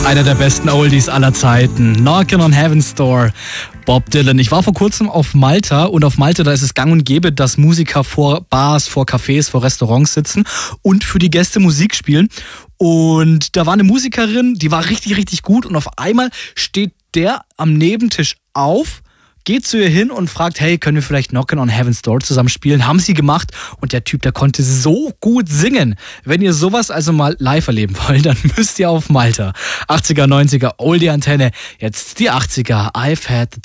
Einer der besten Oldies aller Zeiten. Knockin' on Heaven's Door. Bob Dylan. Ich war vor kurzem auf Malta und auf Malta, da ist es gang und gäbe, dass Musiker vor Bars, vor Cafés, vor Restaurants sitzen und für die Gäste Musik spielen. Und da war eine Musikerin, die war richtig, richtig gut und auf einmal steht der am Nebentisch auf, geht zu ihr hin und fragt, hey, können wir vielleicht Knockin' on Heaven's Door zusammen spielen? Haben sie gemacht und der Typ, der konnte so gut singen. Wenn ihr sowas also mal live erleben wollt, dann müsst ihr auf Malta. 80er, 90er, Oldie-Antenne, jetzt die 80er. I've had the